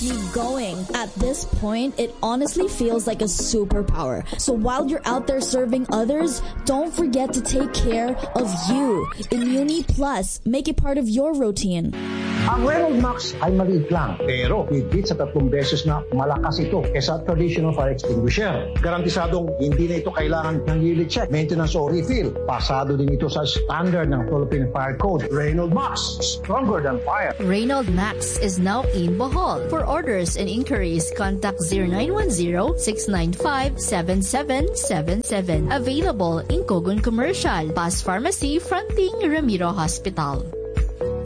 You going. At this point, it honestly feels like a superpower. So while you're out there serving others, don't forget to take care of you. Immuni Plus, make it part of your routine. Ang Reynolds Max ay maliit lang, pero higit sa 3 beses na malakas ito kaysa traditional fire extinguisher. Garantisadong hindi na ito kailangan ng yearly check, maintenance o refill. Pasado din ito sa standard ng Philippine Fire Code. Reynolds Max, stronger than fire. Reynolds Max is now in Bohol. For orders and inquiries, contact 0910-695-7777. Available in Cogon Commercial, Paz Pharmacy, fronting Ramiro Hospital.